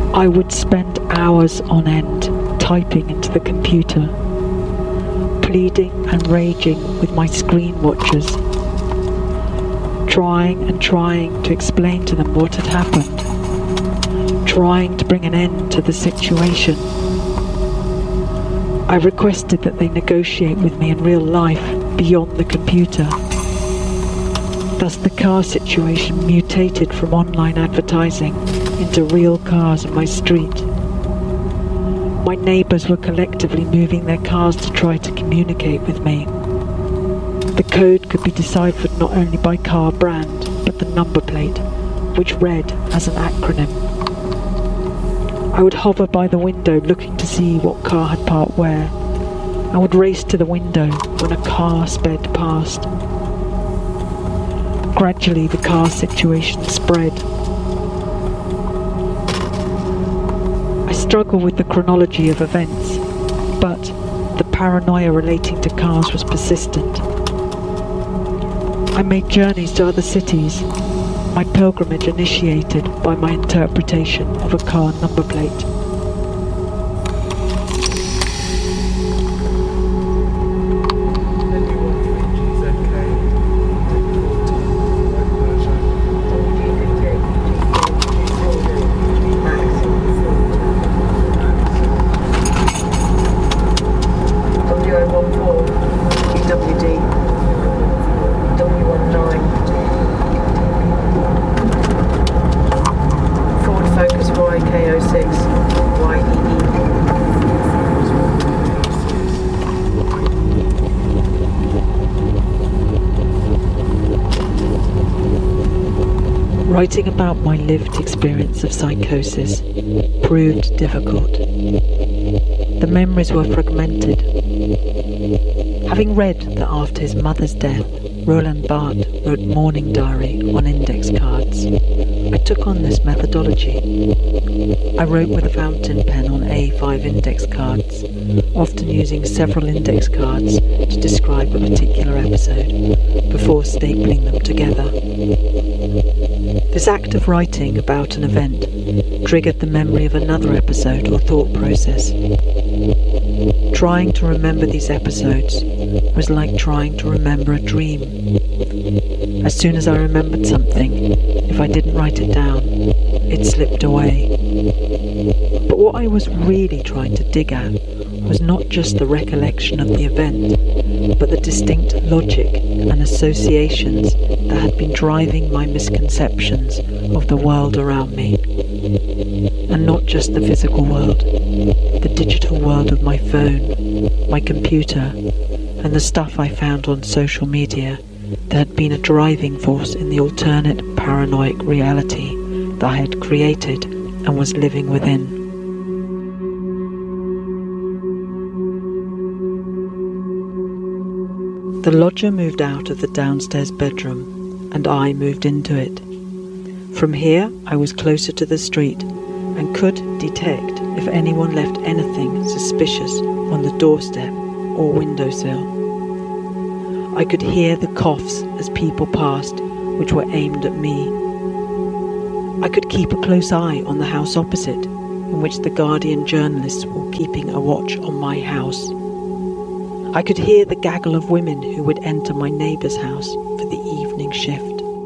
I would spend hours on end typing into the computer, pleading and raging with my screen watchers, trying to explain to them what had happened, trying to bring an end to the situation. I requested that they negotiate with me in real life, beyond the computer. Thus the car situation mutated from online advertising into real cars in my street. My neighbours were collectively moving their cars to try to communicate with me. The code could be deciphered not only by car brand, but the number plate, which read as an acronym. I would hover by the window looking to see what car had parked where. I would race to the window when a car sped past. Gradually the car situation spread. I struggle with the chronology of events, but the paranoia relating to cars was persistent. I made journeys to other cities, my pilgrimage initiated by my interpretation of a car number plate. Writing about my lived experience of psychosis proved difficult. The memories were fragmented. Having read that after his mother's death, Roland Barthes wrote mourning diary on index cards, I took on this methodology. I wrote with a fountain pen on A5 index cards, often using several index cards to describe a particular episode, before stapling them together. This act of writing about an event triggered the memory of another episode or thought process. Trying to remember these episodes was like trying to remember a dream. As soon as I remembered something, if I didn't write it down, it slipped away. But what I was really trying to dig at was not just the recollection of the event, but the distinct logic and associations that had been driving my misconceptions of the world around me. And not just the physical world, the digital world of my phone, my computer, and the stuff I found on social media that had been a driving force in the alternate paranoid reality that I had created and was living within. The lodger moved out of the downstairs bedroom, and I moved into it. From here, I was closer to the street, and could detect if anyone left anything suspicious on the doorstep or windowsill. I could hear the coughs as people passed, which were aimed at me. I could keep a close eye on the house opposite, in which the Guardian journalists were keeping a watch on my house. I could hear the gaggle of women who would enter my neighbour's house for the evening shift.